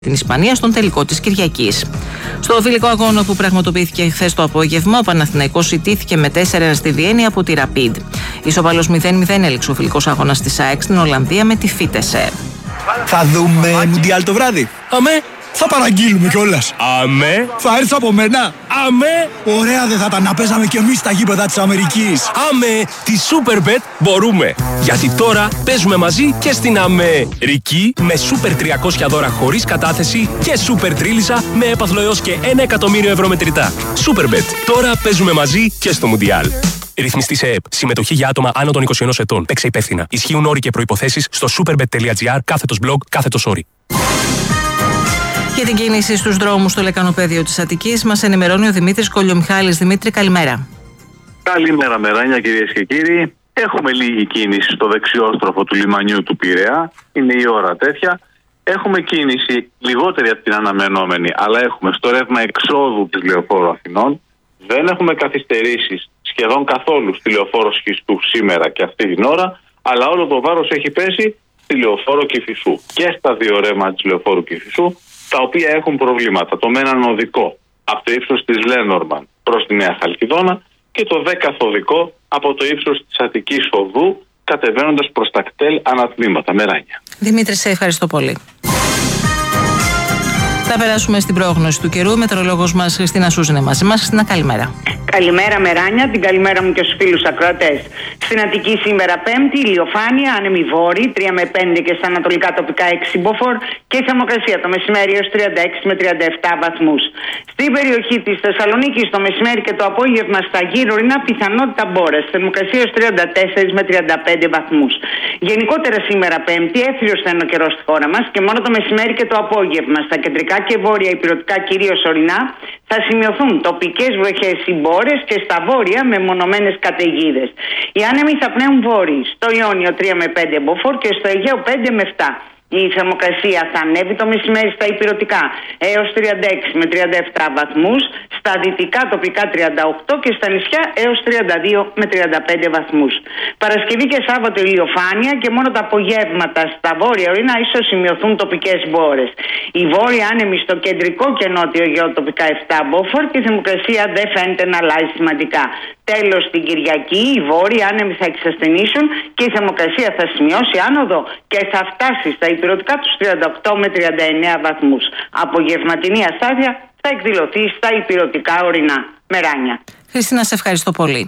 την Ισπανία στον τελικό της Κυριακής. Στο φιλικό αγώνα που πραγματοποιήθηκε χθες το απόγευμα, ο Παναθηναϊκός ιτήθηκε με 4-1 στη Βιέννη από τη Rapid. Ισοπαλός 0-0 έληξε ο φιλικός αγώνας της ΑΕΚ στην Ολλανδία με τη Φίτεσε. Θα δούμε Μουντιάλ το βράδυ. Αμέ. Θα παραγγείλουμε κιόλας. Αμέ. Θα έρθει από μένα. Αμέ. Ωραία δεν θα ήταν να παίζαμε κι εμείς στα γήπεδα της Αμερικής. Αμέ. Τη Superbet μπορούμε. Γιατί τώρα παίζουμε μαζί και στην Αμερική με Super 300 δώρα χωρίς κατάθεση και Super Τρίλισσα με έπαθλο έως και 1 εκατομμύριο ευρώ μετρητά. Superbet. Τώρα παίζουμε μαζί και στο Μουντιάλ. Ρυθμιστή σε ΕΕΠ. Συμμετοχή για άτομα άνω των 21 ετών. Παίξε υπεύθυνα. Ισχύουν όροι και προϋποθέσεις στο superbet.gr/blog/όροι. Για την κίνηση στους δρόμους στο λεκανοπέδιο της Αττικής μας ενημερώνει ο Δημήτρης Κολιομιχάλης. Δημήτρη, καλημέρα. Καλημέρα, Μεράνια, κυρίες και κύριοι. Έχουμε λίγη κίνηση στο δεξιόστροφο του λιμανιού του Πειραιά. Είναι η ώρα τέτοια. Έχουμε κίνηση λιγότερη από την αναμενόμενη, αλλά έχουμε στο ρεύμα εξόδου της Λεωφόρου Αθηνών. Δεν έχουμε καθυστερήσεις σχεδόν καθόλου στη Λεωφόρο Σχιστού σήμερα και αυτή την ώρα, αλλά όλο το βάρος έχει πέσει στη Λεωφόρο Κηφισού και στα δύο ρεύματα της Λεωφόρου Κηφισού, τα οποία έχουν προβλήματα. Το με έναν οδικό από το ύψος της Λένορμαν προς τη Νέα Χαλκιδόνα και το 10 οδικό από το ύψος της Αττικής Οδού κατεβαίνοντας προς τα κτέλ ανατμήματα. Μεράνια. Δημήτρη, σε ευχαριστώ πολύ. Θα περάσουμε στην πρόγνωση του καιρού. Μετεωρολόγος μας Χριστίνα Σούζη είναι μαζί μας. Χριστίνα, καλημέρα. Καλημέρα, Μεράνια, την καλημέρα μου και στους φίλους ακροατές. Στην Αττική σήμερα Πέμπτη, ηλιοφάνεια, άνεμη βόρη, 3 με 5 και στα ανατολικά τοπικά 6 μποφόρ και η θερμοκρασία το μεσημέρι έως 36 με 37 βαθμούς. Στην περιοχή της Θεσσαλονίκης το μεσημέρι και το απόγευμα στα γύρω ορεινά πιθανότητα μπόρας, θερμοκρασία έως 34 με 35 βαθμούς. Γενικότερα σήμερα Πέμπτη, έθριος θα είναι ο καιρός στη χώρα μας και μόνο το μεσημέρι και το απόγευμα στα κεντρικά και βόρεια ηπειρωτικά κυρίως ορεινά θα σημειωθούν τοπικές βροχές ή μπόρες και στα βόρεια με μονομένες καταιγίδες. Οι άνεμοι θα πνέουν βόρειοι, στο Ιόνιο 3 με 5 μποφόρ και στο Αιγαίο 5 με 7. Η θερμοκρασία θα ανέβει το μεσημέρι στα ηπειρωτικά έως 36 με 37 βαθμούς, στα δυτικά τοπικά 38 και στα νησιά έως 32 με 35 βαθμούς. Παρασκευή και Σάββατο ηλιοφάνεια και μόνο τα απογεύματα στα βόρεια ορεινά ίσως σημειωθούν τοπικές μπόρες. Οι βόρειοι άνεμοι στο κεντρικό και νότιο Αιγαίο τοπικά 7 μποφόρ και η θερμοκρασία δεν φαίνεται να αλλάζει σημαντικά. Τέλος, την Κυριακή οι βόρειοι άνεμοι θα εξασθενήσουν και η θερμοκρασία θα σημειώσει άνοδο και θα φτάσει στα ηπειρωτικά τους 38 με 39 βαθμούς. Απογευματινή αστάθεια θα εκδηλωθεί στα ηπειρωτικά ορεινά. Μεράνια. Χριστίνα, σε ευχαριστώ πολύ.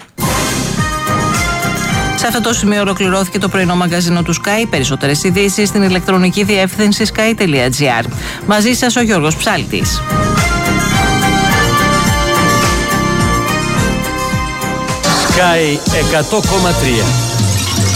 Σε αυτό το σημείο ολοκληρώθηκε το πρωινό μαγκαζίνο του Sky. Περισσότερες ειδήσεις στην ηλεκτρονική διεύθυνση sky.gr. Μαζί σας ο Γιώργος Ψάλτης. Sky 100,3